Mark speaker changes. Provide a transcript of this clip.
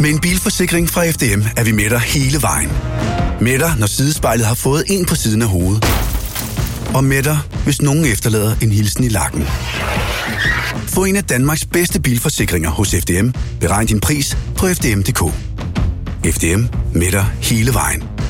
Speaker 1: Med en bilforsikring fra FDM er vi med dig hele vejen. Med dig, når sidespejlet har fået en på siden af hovedet. Og med dig, hvis nogen efterlader en hilsen i lakken. Få en af Danmarks bedste bilforsikringer hos FDM. Beregn din pris på FDM.dk. FDM med dig hele vejen.